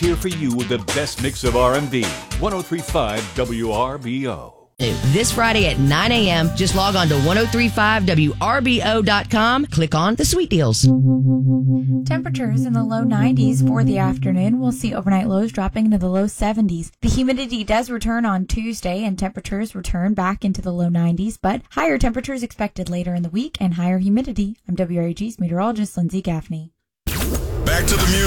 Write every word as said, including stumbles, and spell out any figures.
Here for you with the best mix of R and B. ten thirty-five W R B O. This Friday at nine a.m., just log on to ten thirty-five W R B O dot com. Click on the Sweet Deals. Temperatures in the low nineties for the afternoon. We'll see overnight lows dropping into the low seventies. The humidity does return on Tuesday, and temperatures return back into the low nineties, but higher temperatures expected later in the week and higher humidity. I'm W R A G's meteorologist Lindsay Gaffney. Back to the music.